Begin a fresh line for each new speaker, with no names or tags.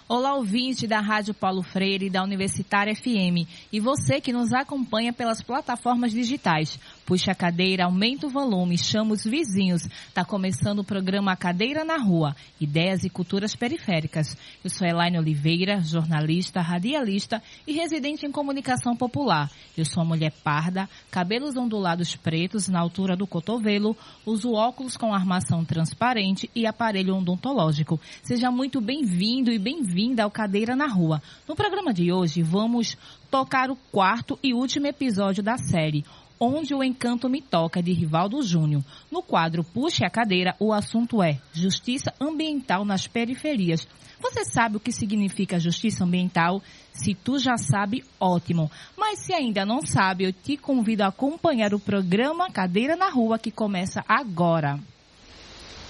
Olá, ouvinte da Rádio Paulo Freire e da Universitária FM. E você que nos acompanha pelas plataformas digitais. Puxa a cadeira, aumenta o volume, chama os vizinhos. Está começando o programa Cadeira na Rua, Ideias e Culturas Periféricas. Eu sou Elaine Oliveira, jornalista, radialista e residente em comunicação popular. Eu sou uma mulher parda, cabelos ondulados pretos na altura do cotovelo, uso óculos com armação transparente e aparelho odontológico. Seja muito bem-vindo e bem-vinda ao Cadeira na Rua. No programa de hoje, vamos tocar o quarto e último episódio da série, Onde o Encanto Me Toca, de Rivaldo Júnior. No quadro Puxe a Cadeira, o assunto é Justiça Ambiental nas Periferias. Você sabe o que significa justiça ambiental? Se tu já sabe, ótimo. Mas se ainda não sabe, eu te convido a acompanhar o programa Cadeira na Rua, que começa agora.